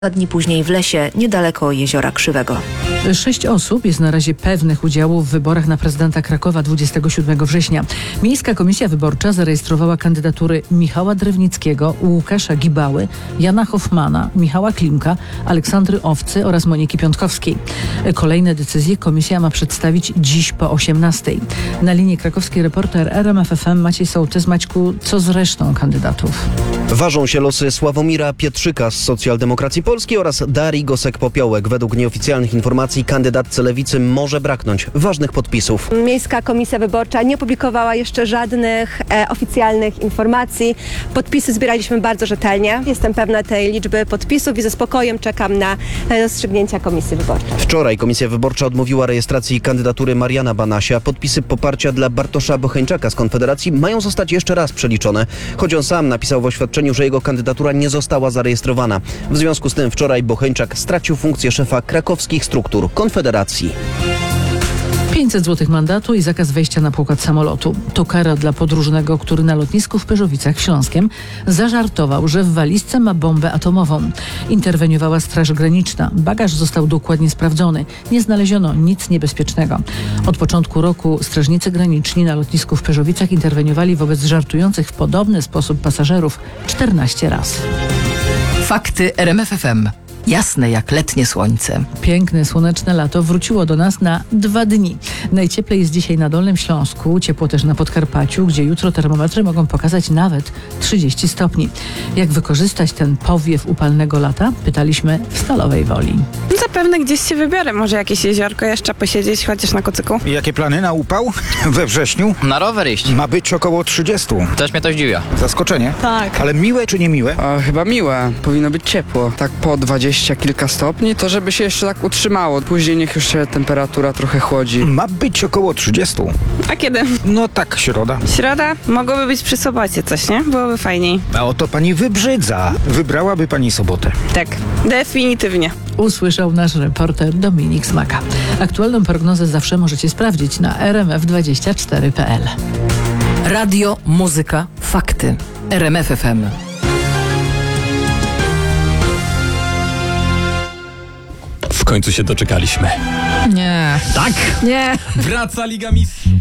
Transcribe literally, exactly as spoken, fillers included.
Dwa dni później w lesie, niedaleko Jeziora Krzywego. Sześć osób jest na razie pewnych udziału w wyborach na prezydenta Krakowa dwudziestego siódmego września. Miejska Komisja Wyborcza zarejestrowała kandydatury Michała Drewnickiego, Łukasza Gibały, Jana Hoffmana, Michała Klimka, Aleksandry Owcy oraz Moniki Piątkowskiej. Kolejne decyzje komisja ma przedstawić dziś po osiemnastej. Na linii krakowskiej reporter R M F F M Maciej Sołtys. Maćku, co z resztą kandydatów? Ważą się losy Sławomira Pietrzyka z Socjaldemokracji Polskiej oraz Darii Gosek-Popiołek. Według nieoficjalnych informacji kandydatce Lewicy może braknąć ważnych podpisów. Miejska Komisja Wyborcza nie opublikowała jeszcze żadnych e, oficjalnych informacji. Podpisy zbieraliśmy bardzo rzetelnie. Jestem pewna tej liczby podpisów i ze spokojem czekam na rozstrzygnięcia Komisji Wyborczej. Wczoraj Komisja Wyborcza odmówiła rejestracji kandydatury Mariana Banasia. Podpisy poparcia dla Bartosza Bocheńczaka z Konfederacji mają zostać jeszcze raz przeliczone. Choć on sam napisał w oświadczeniu, że jego kandydatura nie została zarejestrowana. W związku z tym wczoraj Bocheńczak stracił funkcję szefa krakowskich struktur Konfederacji. pięćset złotych mandatu i zakaz wejścia na pokład samolotu. To kara dla podróżnego, który na lotnisku w Pyrzowicach Śląskiem zażartował, że w walizce ma bombę atomową. Interweniowała Straż Graniczna. Bagaż został dokładnie sprawdzony. Nie znaleziono nic niebezpiecznego. Od początku roku strażnicy graniczni na lotnisku w Pyrzowicach interweniowali wobec żartujących w podobny sposób pasażerów czternaście razy. Fakty R M F F M. Jasne jak letnie słońce. Piękne, słoneczne lato wróciło do nas na dwa dni. Najcieplej jest dzisiaj na Dolnym Śląsku, ciepło też na Podkarpaciu, gdzie jutro termometry mogą pokazać nawet trzydzieści stopni. Jak wykorzystać ten powiew upalnego lata? Pytaliśmy w Stalowej Woli. Zapewne gdzieś się wybiorę, może jakieś jeziorko jeszcze posiedzieć, chociaż na kocyku. Jakie plany na upał we wrześniu? Na rower iść. Ma być około trzydziestu. Też mnie to zdziwia. Zaskoczenie? Tak. Ale miłe czy niemiłe? A, chyba miłe. Powinno być ciepło. Tak po dwadzieścia kilka stopni, to żeby się jeszcze tak utrzymało. Później niech już się temperatura trochę chłodzi. Ma być około trzydziestu. A kiedy? No tak, środa. Środa? Mogłoby być przy sobocie coś, nie? Byłoby fajniej. A oto pani wybrzydza. Wybrałaby pani sobotę. Tak, definitywnie. Usłyszał nasz reporter Dominik Smaka. Aktualną prognozę zawsze możecie sprawdzić na r m f dwadzieścia cztery kropka p l. Radio, muzyka, fakty. R M F F M. W końcu się doczekaliśmy. Nie. Tak? Nie. Wraca Liga Mistrzów.